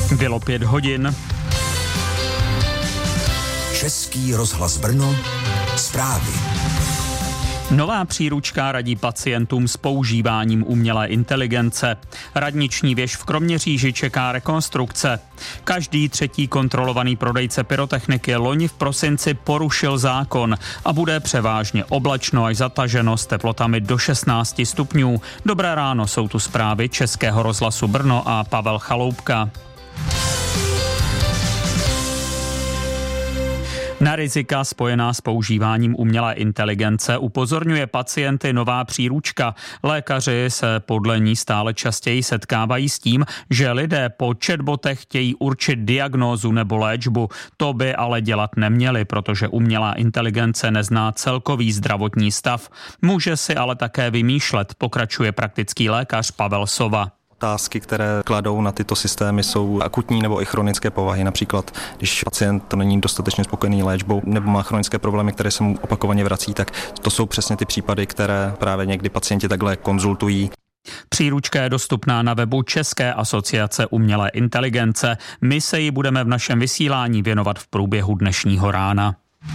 Bylo 5 hodin. Český rozhlas Brno, zprávy. Nová příručka radí pacientům s používáním umělé inteligence. Radniční věž v Kroměříži čeká rekonstrukce. Každý třetí kontrolovaný prodejce pyrotechniky loni v prosinci porušil zákon a bude převážně oblačno až zataženo s teplotami do 16 stupňů. Dobré ráno, jsou tu zprávy Českého rozhlasu Brno a Pavel Chaloupka. Na rizika spojená s používáním umělé inteligence upozorňuje pacienty nová příručka. Lékaři se podle ní stále častěji setkávají s tím, že lidé po chatbotech chtějí určit diagnózu nebo léčbu. To by ale dělat neměli, protože umělá inteligence nezná celkový zdravotní stav. Může si ale také vymýšlet, pokračuje praktický lékař Pavel Sova. Otázky, které kladou na tyto systémy, jsou akutní nebo i chronické povahy. Například, když pacient není dostatečně spokojený léčbou nebo má chronické problémy, které se mu opakovaně vrací, tak to jsou přesně ty případy, které právě někdy pacienti takhle konzultují. Příručka je dostupná na webu České asociace umělé inteligence. My se jí budeme v našem vysílání věnovat v průběhu dnešního rána.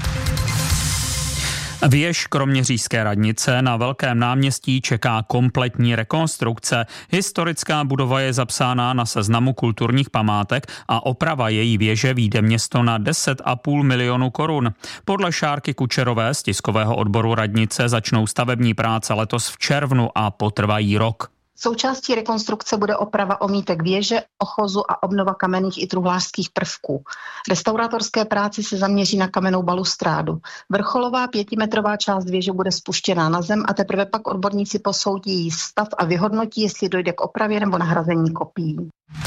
Věž kroměřížské radnice na Velkém náměstí čeká kompletní rekonstrukce. Historická budova je zapsána na seznamu kulturních památek a oprava její věže vyjde město na 10,5 milionu korun. Podle Šárky Kučerové z tiskového odboru radnice začnou stavební práce letos v červnu a potrvají rok. Součástí rekonstrukce bude oprava omítek věže, ochozu a obnova kamenných i truhlářských prvků. Restaurátorské práci se zaměří na kamennou balustrádu. Vrcholová 5metrová část věže bude spuštěná na zem a teprve pak odborníci posoudí její stav a vyhodnotí, jestli dojde k opravě nebo nahrazení kopií.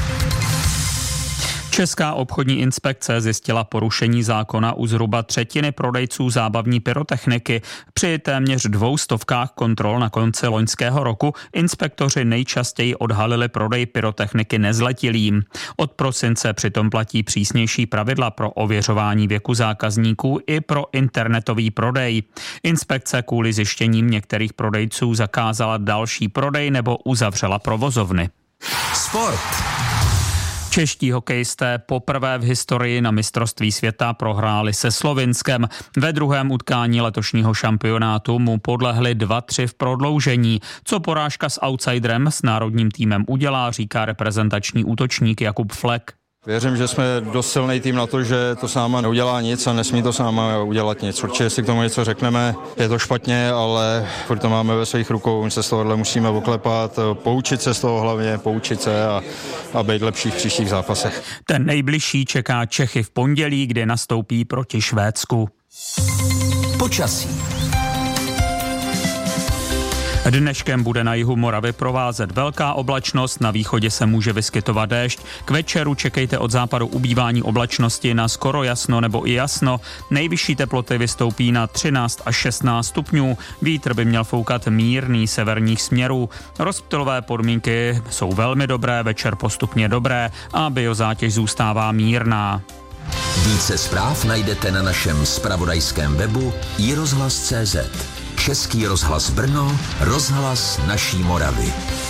Česká obchodní inspekce zjistila porušení zákona u zhruba třetiny prodejců zábavní pyrotechniky. Při téměř 200 kontrol na konci loňského roku inspektoři nejčastěji odhalili prodej pyrotechniky nezletilým. Od prosince přitom platí přísnější pravidla pro ověřování věku zákazníků i pro internetový prodej. Inspekce kvůli zjištěním některých prodejců zakázala další prodej nebo uzavřela provozovny. Sport. Čeští hokejisté poprvé v historii na mistrovství světa prohráli se Slovinskem. Ve druhém utkání letošního šampionátu mu podlehli 2-3 v prodloužení. Co porážka s outsiderem s národním týmem udělá, říká reprezentační útočník Jakub Flek. Věřím, že jsme dost silný tým na to, že to sáma neudělá nic a nesmí to sáma udělat nic. Určitě, jestli k tomu něco řekneme, je to špatně, ale furt to máme ve svých rukou, my se z tohohle musíme oklepat, poučit se z toho hlavně, poučit se a být lepší v příštích zápasech. Ten nejbližší čeká Čechy v pondělí, kdy nastoupí proti Švédsku. Počasí. Dneškem bude na jihu Moravy provázet velká oblačnost, na východě se může vyskytovat déšť. K večeru čekejte od západu ubývání oblačnosti na skoro jasno nebo i jasno. Nejvyšší teploty vystoupí na 13 až 16 stupňů. Vítr by měl foukat mírný severních směrů. Rozptylové podmínky jsou velmi dobré, večer postupně dobré a biozátěž zůstává mírná. Více zpráv najdete na našem zpravodajském webu iRozhlas.cz. Český rozhlas Brno, rozhlas naší Moravy.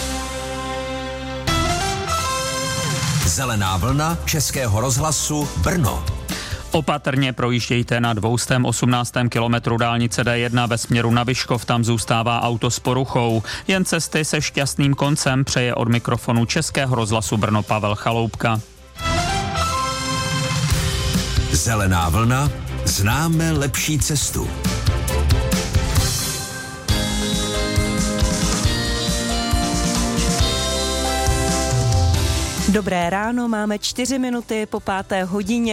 Zelená vlna Českého rozhlasu Brno. Opatrně projíždějte na 218. kilometru dálnice D1 ve směru na Vyškov, tam zůstává auto s poruchou. Jen cesty se šťastným koncem přeje od mikrofonu Českého rozhlasu Brno Pavel Chaloupka. Zelená vlna, známe lepší cestu. Dobré ráno, máme 4 minuty po 5. hodině.